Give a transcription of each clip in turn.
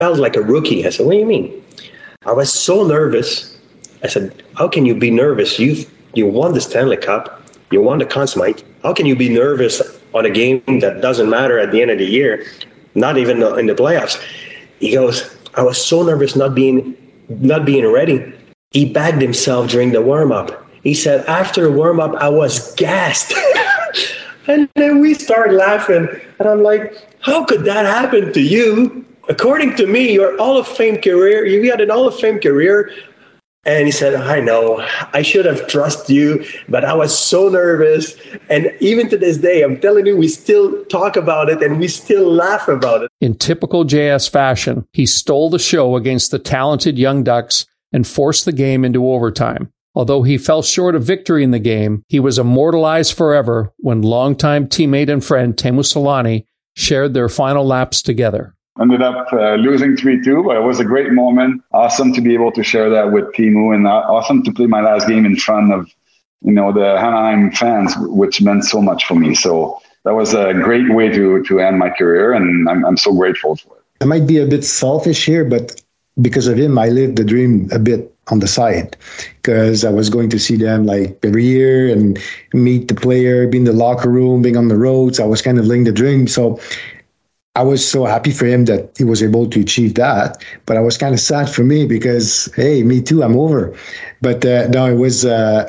felt like a rookie. I said, what do you mean? I was so nervous. I said, how can you be nervous? You won the Stanley Cup. You won the Conn Smythe. How can you be nervous on a game that doesn't matter at the end of the year, not even in the playoffs? He goes, I was so nervous not being ready. He bagged himself during the warm-up. He said, after the warm-up, I was gassed. And then we started laughing. And I'm like, how could that happen to you? According to me, your Hall of Fame career, you had an Hall of Fame career. And he said, I know, I should have trusted you, but I was so nervous. And even to this day, I'm telling you, we still talk about it and we still laugh about it. In typical JS fashion, he stole the show against the talented Young Ducks and forced the game into overtime. Although he fell short of victory in the game, he was immortalized forever when longtime teammate and friend Teemu Selanne shared their final laps together. Ended up losing 3-2, but it was a great moment. Awesome to be able to share that with Teemu, and awesome to play my last game in front of, the Anaheim fans, which meant so much for me. So that was a great way to end my career, and I'm so grateful for it. I might be a bit selfish here, but because of him, I lived the dream a bit on the side, because I was going to see them like every year and meet the player, be in the locker room, being on the roads. I was kind of living the dream. So I was so happy for him that he was able to achieve that, but I was kind of sad for me because, hey, me too, I'm over. But no, it was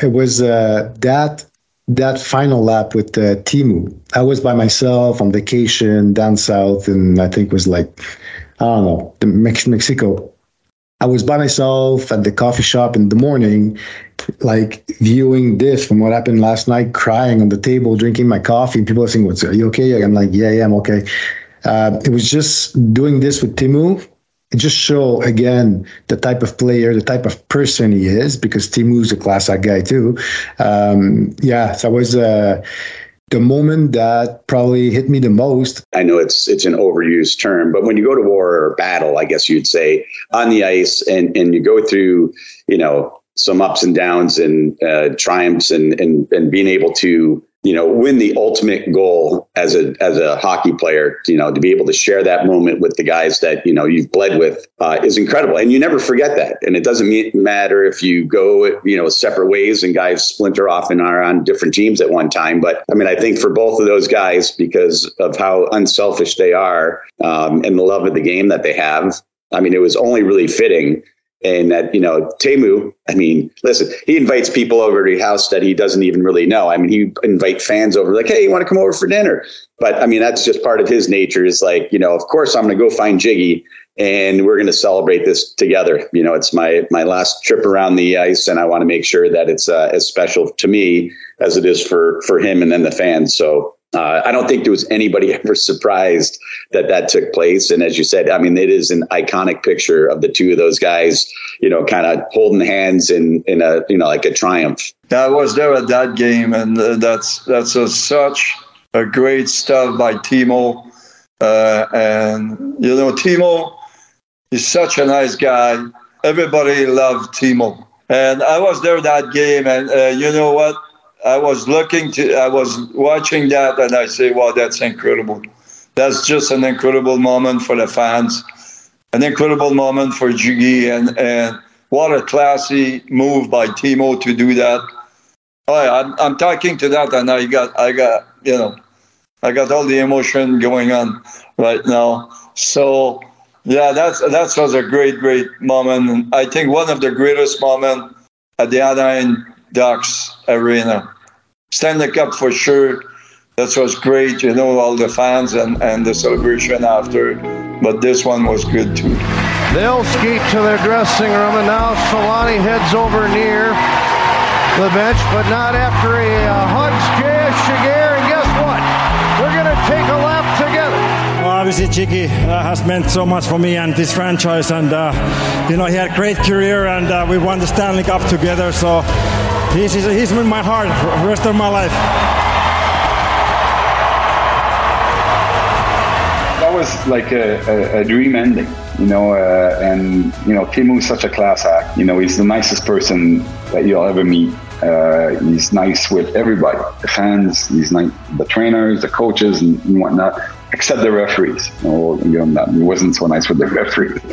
that final lap with Teemu. I was by myself on vacation down south, and I think it was like, I don't know, Mexico. I was by myself at the coffee shop in the morning, like viewing this from what happened last night, crying on the table, drinking my coffee. And people are saying, "Are you okay?" I'm like, yeah, I'm okay. It was just doing this with Teemu. It just show again the type of player, the type of person he is, because Teemu's a class act guy too. So that was the moment that probably hit me the most. I know it's an overused term, but when you go to war or battle, I guess you'd say, on the ice and you go through, some ups and downs and triumphs and being able to, win the ultimate goal as a hockey player, to be able to share that moment with the guys that, you've bled with is incredible. And you never forget that. And it doesn't matter if you go, separate ways and guys splinter off and are on different teams at one time. But I mean, I think for both of those guys, because of how unselfish they are and the love of the game that they have, I mean, it was only really fitting. And that, Teemu, I mean, listen, he invites people over to his house that he doesn't even really know. I mean, he invite fans over like, hey, you want to come over for dinner? But I mean, that's just part of his nature is like, of course I'm going to go find Jiggy and we're going to celebrate this together. It's my last trip around the ice and I want to make sure that it's as special to me as it is for him and then the fans. So I don't think there was anybody ever surprised that took place. And as you said, I mean, it is an iconic picture of the two of those guys, kind of holding hands in a, like a triumph. I was there at that game, and that's such a great stuff by Teemu. And, Teemu is such a nice guy. Everybody loved Teemu. And I was there that game, and you know what? I was watching that and I say, wow, that's incredible. That's just an incredible moment for the fans, an incredible moment for Jiggy, and what a classy move by Teemu to do that. I'm talking to that and I got all the emotion going on right now. So yeah, that was a great moment. And I think one of the greatest moments at the Anaheim Ducks Arena. Stanley Cup for sure. That was great, all the fans and the celebration after. But this one was good too. They'll skate to their dressing room, and now Selanne heads over near the bench, but not after he hugs J.S. Giguère. And guess what? We're going to take a lap together. Obviously, Jiggy has meant so much for me and this franchise, and he had a great career, and we won the Stanley Cup together. So he's in my heart the rest of my life. That was like a dream ending, and Teemu's such a class act. He's the nicest person that you'll ever meet. He's nice with everybody, the fans, he's nice, the trainers, the coaches, and whatnot. except the referees. We'll give him that. He wasn't so nice with the referees.